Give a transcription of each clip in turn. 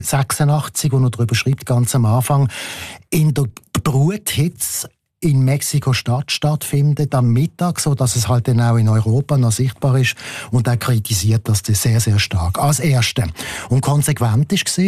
86, wo er darüber schreibt, ganz am Anfang, in der Bruthitze in Mexiko-Stadt stattfindet, am Mittag, so dass es halt dann auch in Europa noch sichtbar ist. Und er kritisiert das sehr, sehr stark. Als Erste. Und konsequent war,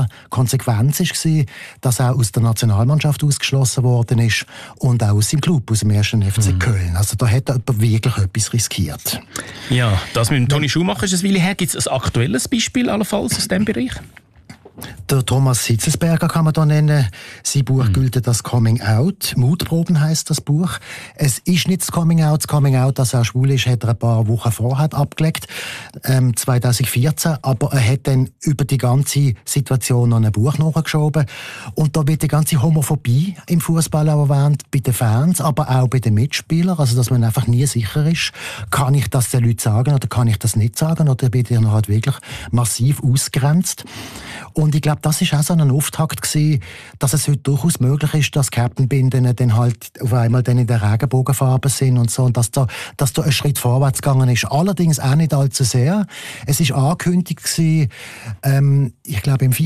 dass er aus der Nationalmannschaft ausgeschlossen worden ist und auch aus seinem Club, aus dem 1. FC Köln. Also da hat er wirklich etwas riskiert. Ja, das mit dem Toni Schumacher ist ein Weile her. Gibt es ein aktuelles Beispiel allenfalls aus diesem Bereich? Der Thomas Hitzelsberger kann man da nennen. Sein Buch gilt als Coming Out. Mutproben heisst das Buch. Es ist nicht das Coming Out. Das Coming Out, dass er schwul ist, hat er ein paar Wochen vorher abgelegt, 2014. Aber er hat dann über die ganze Situation noch ein Buch nachgeschoben. Und da wird die ganze Homophobie im Fußball auch erwähnt, bei den Fans, aber auch bei den Mitspielern. Also, dass man einfach nie sicher ist, kann ich das den Leuten sagen oder kann ich das nicht sagen? Oder wird er halt wirklich massiv ausgegrenzt? Und ich glaube, das war auch so ein Auftakt gewesen, dass es heute durchaus möglich ist, dass Captain-Binden dann halt auf einmal dann in der Regenbogenfarbe sind und so, und dass da ein Schritt vorwärts gegangen ist. Allerdings auch nicht allzu sehr. Es war angekündigt gewesen, ich glaube im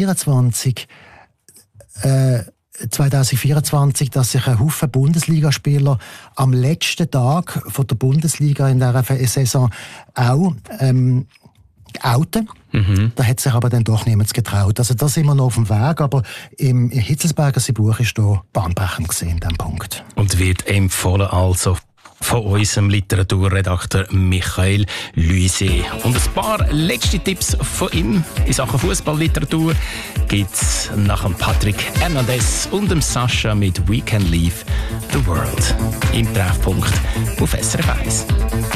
2024, dass sich ein Haufen Bundesligaspieler am letzten Tag von der Bundesliga in dieser Saison auch outen. Da hat sich aber dann doch niemand getraut. Also da sind wir noch auf dem Weg, aber im Hitzelsberger sein Buch ist da bahnbrechend gesehen in diesem Punkt. Und wird empfohlen also von unserem Literaturredakteur Michael Luiset. Und ein paar letzte Tipps von ihm in Sachen Fußballliteratur gibt es nach dem Patrick Hernandez und dem Sascha mit We Can Leave the World im Treffpunkt auf SRF 1.